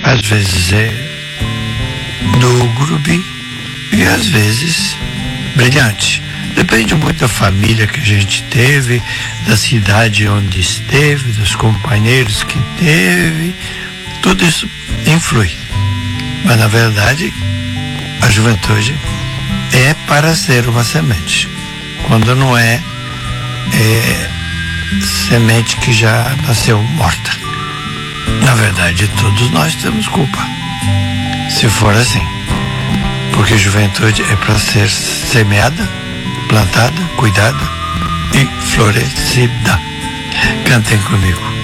às vezes é lúgubre e às vezes brilhante. Depende muito da família que a gente teve, da cidade onde esteve, dos companheiros que teve. Tudo isso influi. Mas, na verdade, a juventude é para ser uma semente. Quando não é semente que já nasceu morta. Na verdade, todos nós temos culpa, se for assim. Porque juventude é para ser semeada, plantada, cuidada e florescida. Cantem comigo.